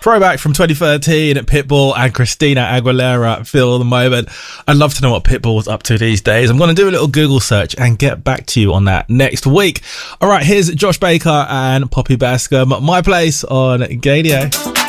Throwback from 2013 at Pitbull and Christina Aguilera, Feel the Moment. I'd love to know what Pitbull was up to these days. I'm going to do a little Google search and get back to you on that next week. All right, here's Josh Baker and Poppy Bascom, My Place on Gadio.